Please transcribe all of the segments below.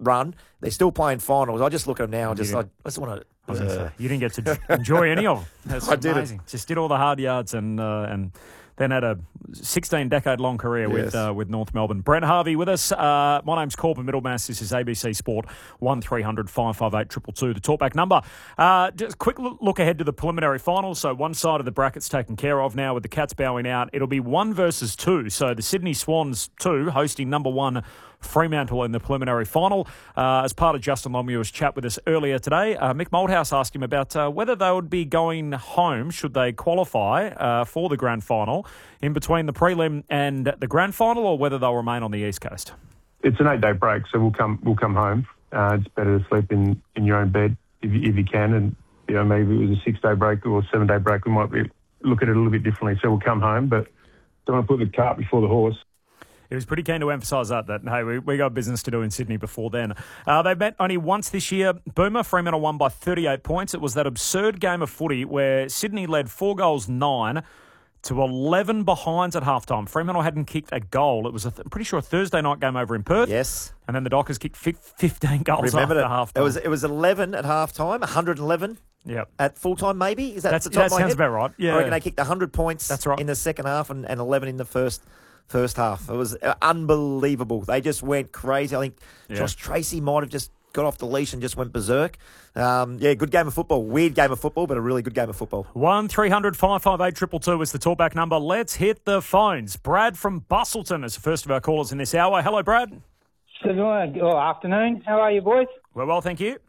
run. They're still playing finals. I just look at them now and I just want to... You didn't get to enjoy any of them. That's amazing. Didn't. Just did all the hard yards and then had a 16-decade-long career with North Melbourne. Brent Harvey with us. My name's Corbin Middlemass. This is ABC Sport, 1300 558 222, the talkback number. Just a quick look ahead to the preliminary final. So one side of the bracket's taken care of now with the Cats bowing out. It'll be 1 versus 2. So the Sydney Swans 2 hosting number 1 Fremantle in the preliminary final. As part of Justin Longmuir's chat with us earlier today, Mick Malthouse asked him about whether they would be going home should they qualify for the grand final in between the prelim and the grand final, or whether they'll remain on the East Coast. It's an 8-day break, so we'll come home. It's better to sleep in your own bed if you can, and maybe it was a 6-day break or a 7-day break, we might look at it a little bit differently. So we'll come home, but don't want to put the cart before the horse. He was pretty keen to emphasise that hey, we got business to do in Sydney before then. They met only once this year. Boomer, Fremantle won by 38 points. It was that absurd game of footy where Sydney led 4-9 to 11 behinds at halftime. Fremantle hadn't kicked a goal. It was, pretty sure, a Thursday night game over in Perth. Yes. And then the Dockers kicked 15 goals after halftime. It was 11 at halftime, 111. Yep. At full time, maybe? Is that that sounds about right. Yeah. I reckon they kicked 100 points. That's right. In the second half and 11 in the first half. It was unbelievable. They just went crazy. I think Josh Tracy might have just got off the leash and just went berserk. Good game of football. Weird game of football, but a really good game of football. 1300 558 222 is the talkback number. Let's hit the phones. Brad from Bustleton is the first of our callers in this hour. Hello, Brad. Good afternoon. How are you, boys? We're well, thank you.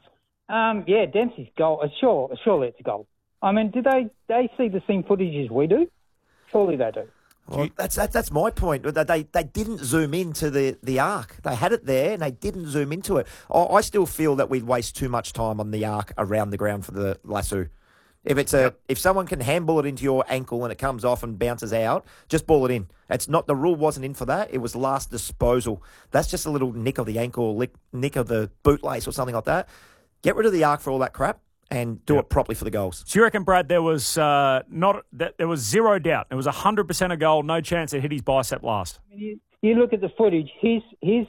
Dempsey's goal. Surely it's a goal. I mean, do they see the same footage as we do? Surely they do. Well, that's my point. They didn't zoom into the arc. They had it there and they didn't zoom into it. I still feel that we waste too much time on the arc around the ground for the lasso. If someone can handball it into your ankle and it comes off and bounces out, just ball it in. The rule wasn't in for that. It was last disposal. That's just a little nick of the ankle, or nick of the bootlace or something like that. Get rid of the arc for all that crap and do it properly for the goals. So you reckon, Brad, there was there was zero doubt. It was 100% a goal, no chance it hit his bicep last. You look at the footage, his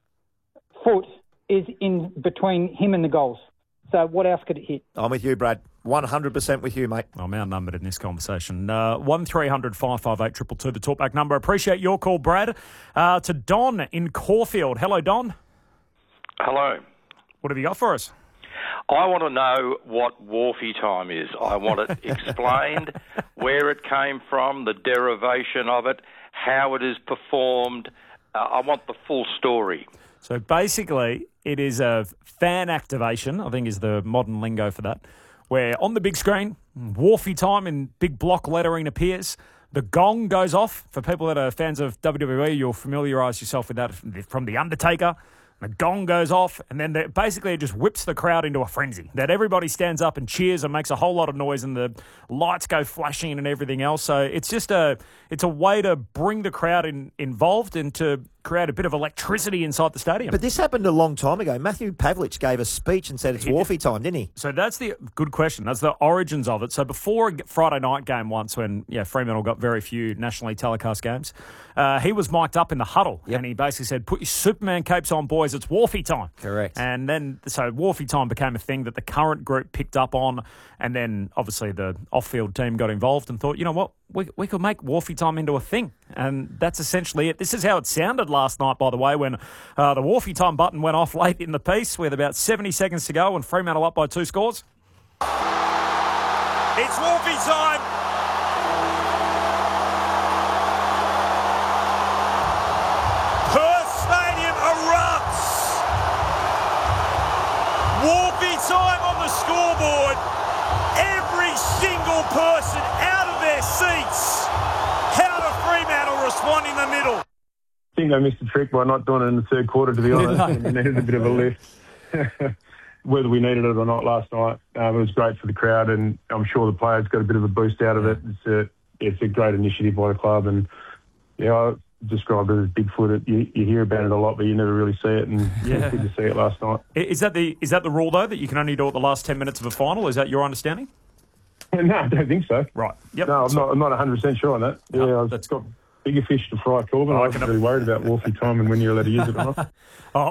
foot is in between him and the goals. So what else could it hit? I'm with you, Brad. 100% with you, mate. I'm outnumbered in this conversation. 1300 558 222, the talkback number. Appreciate your call, Brad. To Don in Caulfield. Hello, Don. Hello. What have you got for us? I want to know what Wharfie time is. I want it explained, where it came from, the derivation of it, how it is performed. I want the full story. So basically, it is a fan activation, I think is the modern lingo for that, where on the big screen, Wharfie time in big block lettering appears. The gong goes off. For people that are fans of WWE, you'll familiarise yourself with that from The Undertaker. The gong goes off, and then basically it just whips the crowd into a frenzy. That everybody stands up and cheers and makes a whole lot of noise, and the lights go flashing and everything else. So it's just a way to bring the crowd involved and to create a bit of electricity inside the stadium. But this happened a long time ago. Matthew Pavlich gave a speech and said it's Wharfie time, didn't he? So that's the good question. That's the origins of it. So before a Friday night game once, when Fremantle got very few nationally telecast games, he was mic'd up in the huddle, and he basically said, "Put your Superman capes on, boys. It's Wharfie time." Correct. And then so Wharfie time became a thing that the current group picked up on, and then obviously the off-field team got involved and thought, you know what, we could make Wharfie time into a thing, and that's essentially it. This is how it sounded last night, by the way, when the Wharfie time button went off late in the piece with about 70 seconds to go and Fremantle up by 2 scores. It's Wharfie time. Perth Stadium erupts. Wharfie time on the scoreboard. Every single person out of their seats. How do Fremantle respond in the middle? I think they missed a trick by not doing it in the third quarter, to be honest. We needed a bit of a lift. Whether we needed it or not last night, it was great for the crowd, and I'm sure the players got a bit of a boost out of it. It's a great initiative by the club, and I describe it as Bigfoot. You hear about it a lot, but you never really see it, and it's good to see it last night. Is that the rule, though, that you can only do it the last 10 minutes of a final? Is that your understanding? No, I don't think so. Right. Yep. No, I'm not 100% sure on that. I've got bigger fish to fry, Corbin. I wasn't really worried about Wharfie time and when you're allowed to use it or not.